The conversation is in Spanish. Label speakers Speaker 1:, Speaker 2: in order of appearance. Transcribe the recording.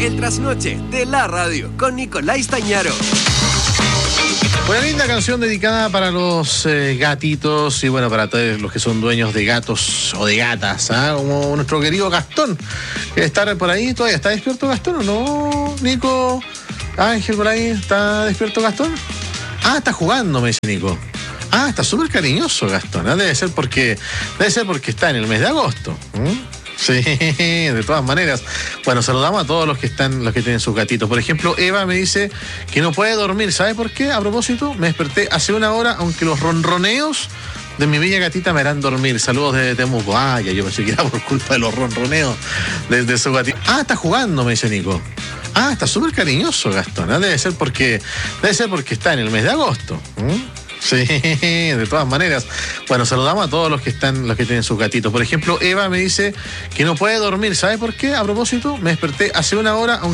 Speaker 1: El trasnoche de la radio con Nicolás Stañaro.
Speaker 2: Una linda canción dedicada para los gatitos y bueno, para todos los que son dueños de gatos o de gatas, como nuestro querido Gastón, que está por ahí. ¿Todavía está despierto Gastón o no, Nico? Ángel, por ahí, ¿está despierto Gastón? Está jugando, me dice Nico. Está súper cariñoso Gastón. Debe ser porque está en el mes de agosto. Sí, de todas maneras. Bueno, saludamos a todos los que tienen sus gatitos. Por ejemplo, Eva me dice que no puede dormir. ¿Sabe por qué? A propósito, me desperté hace una hora, aunque los ronroneos de mi bella gatita me harán dormir. Saludos desde Temuco. Ya yo pensé que era por culpa de los ronroneos de su gatito. Está jugando, me dice Nico. Está súper cariñoso Gastón. Debe ser porque está en el mes de agosto. Sí, de todas maneras. Bueno, saludamos a todos los que tienen sus gatitos. Por ejemplo, Eva me dice que no puede dormir. ¿Sabe por qué? A propósito, me desperté hace una hora, aunque